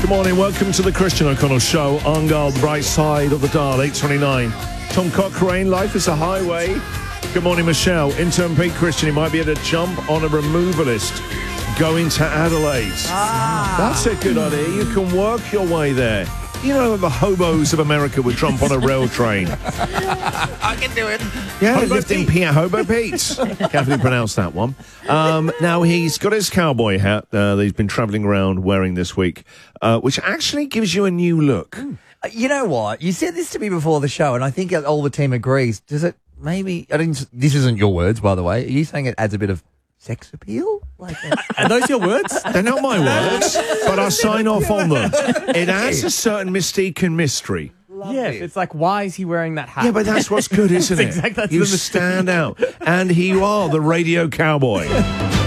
Good morning, welcome to the Christian O'Connell Show. On guard, the bright side of the dial, 8:29. Tom Cochrane, life is a highway. Good morning, Michelle. Intern Pete Christian, he might be able to jump on a removalist going to Adelaide. That's a good idea. You can work your way there. You know, the hobos of America would jump on a rail train. I can do it. Yeah, lifting Pete. Hobo Pete. Carefully pronounce that one. Now, he's got his cowboy hat that he's been travelling around wearing this week, which actually gives you a new look. You know what? You said this to me before the show, and I think all the team agrees. Does it maybe... This isn't your words, by the way. Are you saying it adds a bit of sex appeal? Are those your words? They're not my words, but I sign off on them. It adds a certain mystique and mystery. Yes, it's like, why is he wearing that hat? Yeah, but that's what's good, isn't it? Exactly, that's you the mystique. stand out. And here you are, the radio cowboy.